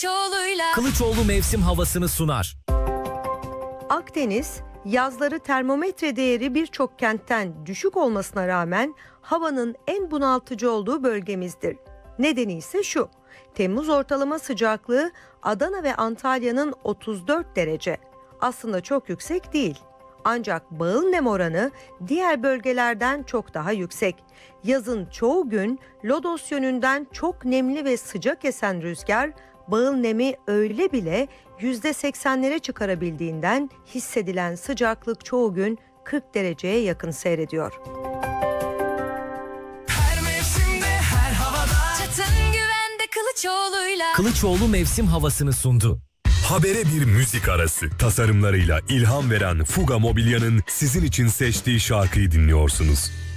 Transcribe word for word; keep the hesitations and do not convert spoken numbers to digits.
Kılıçoğlu'yla. Kılıçoğlu mevsim havasını sunar. Akdeniz, yazları termometre değeri birçok kentten düşük olmasına rağmen havanın en bunaltıcı olduğu bölgemizdir. Nedeni ise şu: Temmuz ortalama sıcaklığı Adana ve Antalya'nın otuz dört derece. Aslında çok yüksek değil. Ancak bağıl nem oranı diğer bölgelerden çok daha yüksek. Yazın çoğu gün lodos yönünden çok nemli ve sıcak esen rüzgar, bağıl nemi öyle bile yüzde seksenlere çıkarabildiğinden hissedilen sıcaklık çoğu gün kırk dereceye yakın seyrediyor. Her mevsimde, her havada. Çatın güvende Kılıçoğlu'yla. Kılıçoğlu mevsim havasını sundu. Habere bir müzik arası. Tasarımlarıyla ilham veren Fuga Mobilya'nın sizin için seçtiği şarkıyı dinliyorsunuz.